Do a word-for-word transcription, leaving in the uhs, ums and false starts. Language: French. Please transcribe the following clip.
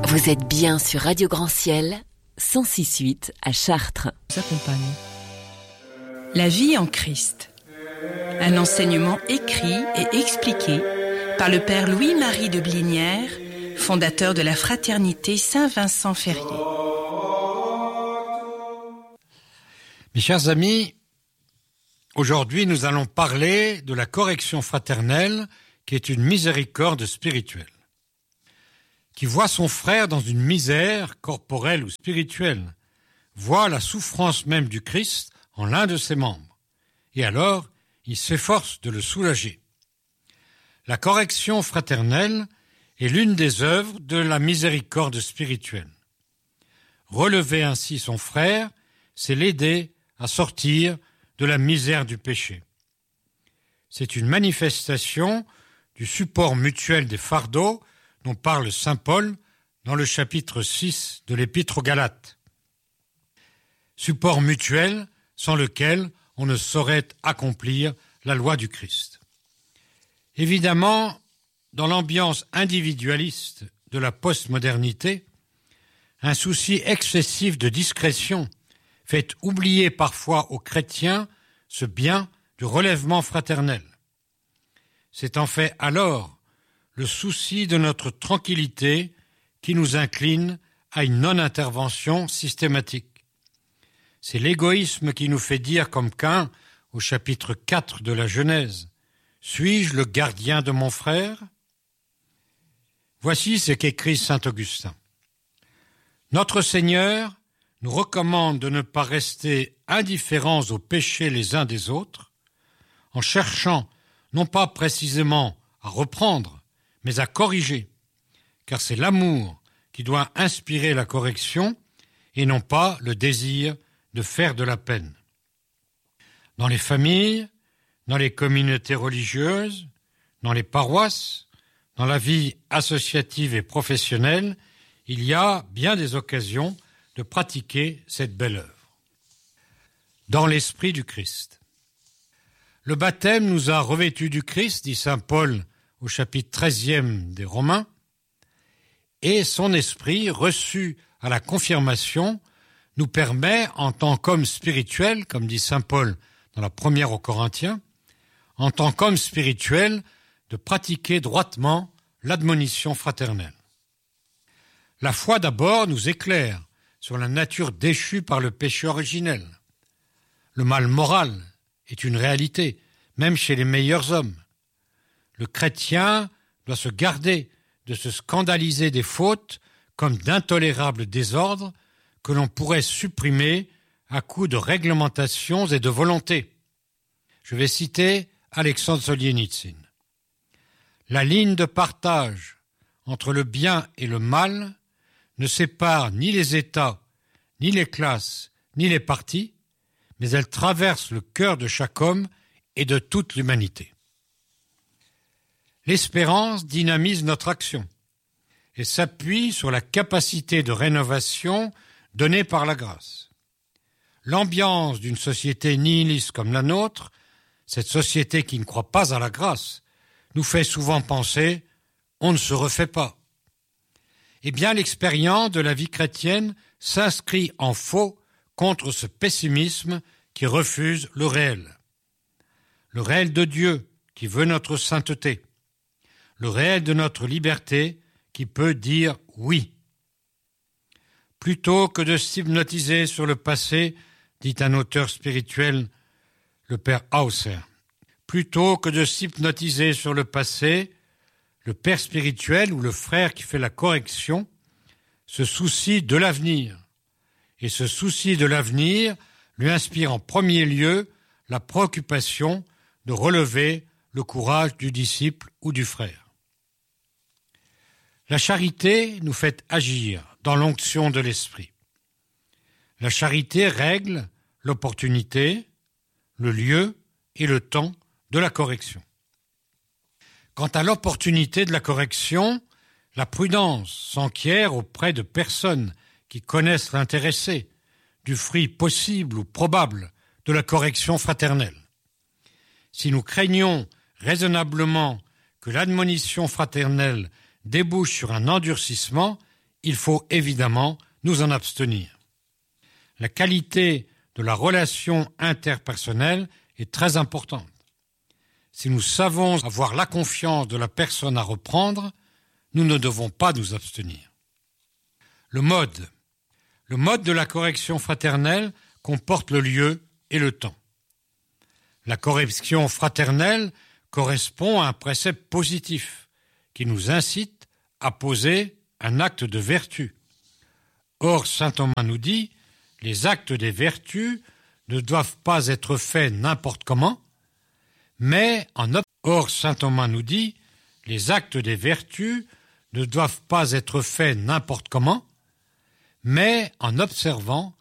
Vous êtes bien sur Radio Grand Ciel, cent six virgule huit à Chartres. S'accompagne. La vie en Christ. Un enseignement écrit et expliqué par le père Louis-Marie de Blinière, fondateur de la fraternité Saint-Vincent-Ferrier. Mes chers amis, aujourd'hui nous allons parler de la correction fraternelle qui est une miséricorde spirituelle. Qui voit son frère dans une misère corporelle ou spirituelle, voit la souffrance même du Christ en l'un de ses membres, et alors il s'efforce de le soulager. La correction fraternelle est l'une des œuvres de la miséricorde spirituelle. Relever ainsi son frère, c'est l'aider à sortir de la misère du péché. C'est une manifestation du support mutuel des fardeaux dont parle saint Paul dans le chapitre six de l'Épître aux Galates. Support mutuel sans lequel on ne saurait accomplir la loi du Christ. Évidemment, dans l'ambiance individualiste de la postmodernité, un souci excessif de discrétion fait oublier parfois aux chrétiens ce bien du relèvement fraternel. C'est en fait alors le souci de notre tranquillité qui nous incline à une non-intervention systématique. C'est l'égoïsme qui nous fait dire comme Caïn au chapitre quatre de la Genèse « Suis-je le gardien de mon frère ?» Voici ce qu'écrit saint Augustin. Notre Seigneur nous recommande de ne pas rester indifférents aux péchés les uns des autres, en cherchant non pas précisément à reprendre, mais à corriger, car c'est l'amour qui doit inspirer la correction et non pas le désir de faire de la peine. Dans les familles, dans les communautés religieuses, dans les paroisses, dans la vie associative et professionnelle, il y a bien des occasions de pratiquer cette belle œuvre. Dans l'esprit du Christ. Le baptême nous a revêtus du Christ, dit saint Paul au chapitre treizième des Romains, et son esprit, reçu à la confirmation, nous permet, en tant qu'homme spirituel, comme dit saint Paul dans la première aux Corinthiens, en tant qu'homme spirituel, de pratiquer droitement l'admonition fraternelle. La foi d'abord nous éclaire sur la nature déchue par le péché originel. Le mal moral est une réalité, même chez les meilleurs hommes. Le chrétien doit se garder de se scandaliser des fautes comme d'intolérables désordres que l'on pourrait supprimer à coups de réglementations et de volonté. Je vais citer Alexandre Solzhenitsyn. La ligne de partage entre le bien et le mal ne sépare ni les États, ni les classes, ni les partis, mais elle traverse le cœur de chaque homme et de toute l'humanité. L'espérance dynamise notre action et s'appuie sur la capacité de rénovation donnée par la grâce. L'ambiance d'une société nihiliste comme la nôtre, cette société qui ne croit pas à la grâce, nous fait souvent penser « on ne se refait pas ». Eh bien, l'expérience de la vie chrétienne s'inscrit en faux contre ce pessimisme qui refuse le réel. Le réel de Dieu qui veut notre sainteté. Le réel de notre liberté qui peut dire oui. Plutôt que de s'hypnotiser sur le passé, dit un auteur spirituel, le père Hauser, plutôt que de s'hypnotiser sur le passé, le père spirituel ou le frère qui fait la correction se soucie de l'avenir. Et ce souci de l'avenir lui inspire en premier lieu la préoccupation de relever le courage du disciple ou du frère. La charité nous fait agir dans l'onction de l'esprit. La charité règle l'opportunité, le lieu et le temps de la correction. Quant à l'opportunité de la correction, la prudence s'enquiert auprès de personnes qui connaissent l'intéressé du fruit possible ou probable de la correction fraternelle. Si nous craignons raisonnablement que l'admonition fraternelle débouche sur un endurcissement, il faut évidemment nous en abstenir. La qualité de la relation interpersonnelle est très importante. Si nous savons avoir la confiance de la personne à reprendre, nous ne devons pas nous abstenir. Le mode. Le mode de la correction fraternelle comporte le lieu et le temps. La correction fraternelle correspond à un précepte positif qui nous incite à poser un acte de vertu. Or, saint Thomas nous dit « Les actes des vertus ne doivent pas être faits n'importe comment, mais en ob- Or, saint Thomas nous dit « Les actes des vertus ne doivent pas être faits n'importe comment, mais en observant